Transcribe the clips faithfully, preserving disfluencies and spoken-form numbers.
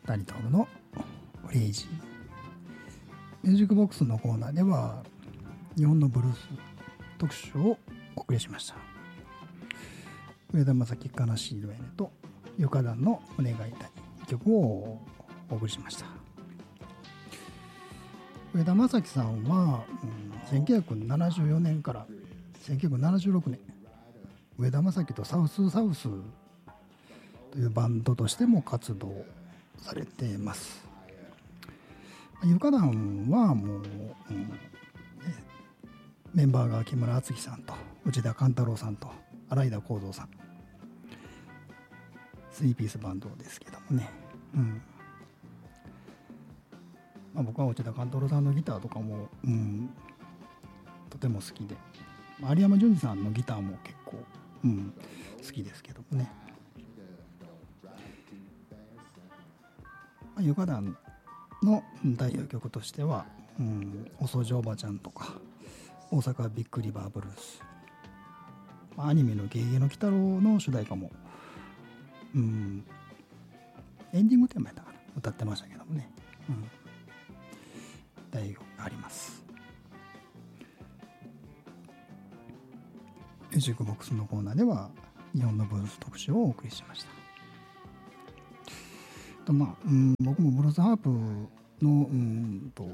谷徹のオリエイジ。ミュージックボックスのコーナーでは日本のブルース特集をお送りしました。上田正樹悲しい色やねと床団のお願いたい曲をお送りしました。上田正樹さんは、うん、せんきゅうひゃくななじゅうよねんからせんきゅうひゃくななじゅうろくねん上田正樹とサウスサウスというバンドとしても活動されています。床団はもう、うんね、メンバーが木村敦樹さんと内田勘太郎さんと新井田幸三さん、スリーピースバンドですけどもね、うんまあ、僕は内田勘太郎さんのギターとかも、うん、とても好きで、有山純二さんのギターも結構、うん、好きですけどもね。まあ、床団の代表曲としては、うん、お掃除おばちゃんとか大阪ビッグリバーブルース、まあ、アニメのゲゲゲの鬼太郎の主題歌も、うん、エンディングテーマやったかな歌ってましたけどもね、うん、代表があります。ミュージックボックスのコーナーでは日本のブルース特集をお送りしました。とまあうん、僕もブルースハープの、うんとうん、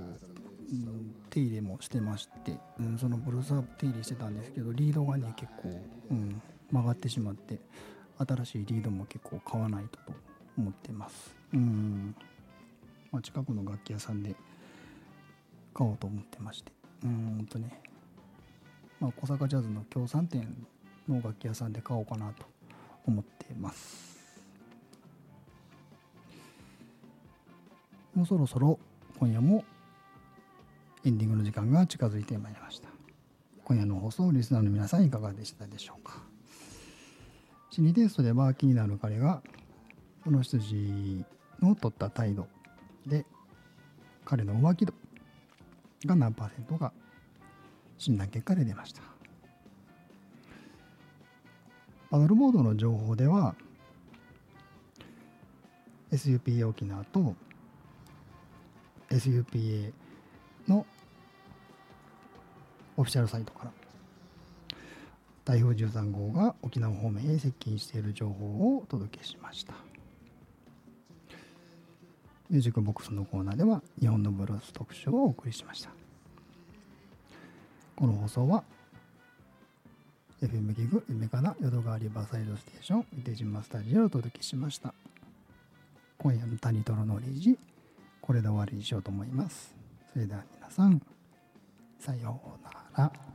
手入れもしてまして、うん、そのブルースハープ手入れしてたんですけど、リードがね結構、うん、曲がってしまって新しいリードも結構買わないとと思ってます。うんまあ、近くの楽器屋さんで買おうと思ってまして、うんとね、まあ、小坂ジャズの協賛店の楽器屋さんで買おうかなと思ってます。もうそろそろ今夜もエンディングの時間が近づいてまいりました。今夜の放送、リスナーの皆さんいかがでしたでしょうか。心理テストでは気になる彼がその羊の取った態度で彼の浮気度が何パーセントか診断結果で出ました。パドルボードの情報では エスユーピーエー 沖縄と エスユーピーエー のオフィシャルサイトから台風じゅうさん号が沖縄方面へ接近している情報をお届けしました。ミュージックボックスのコーナーでは日本のブルース特集をお送りしました。この放送は エフエム ギグ夢かな淀川リバーサイドステーション三手島スタジオをお届けしました。今夜の谷トロのレジこれで終わりにしようと思います。それでは皆さんさようなら。